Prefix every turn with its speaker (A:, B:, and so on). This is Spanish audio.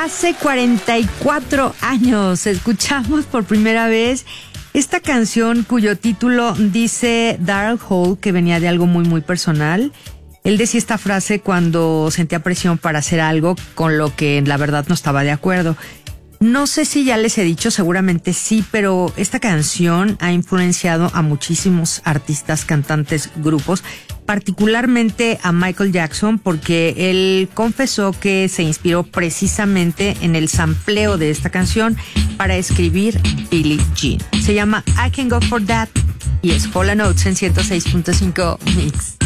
A: Hace 44 años escuchamos por primera vez esta canción cuyo título dice Daryl Hall, que venía de algo muy personal. Él decía esta frase cuando sentía presión para hacer algo con lo que la verdad no estaba de acuerdo. No sé si ya les he dicho, seguramente sí, pero esta canción ha influenciado a muchísimos artistas, cantantes, grupos, particularmente a Michael Jackson, porque él confesó que se inspiró precisamente en el sampleo de esta canción para escribir Billie Jean. Se llama I Can Go For That y es Hall & Oates en 106.5 Mix.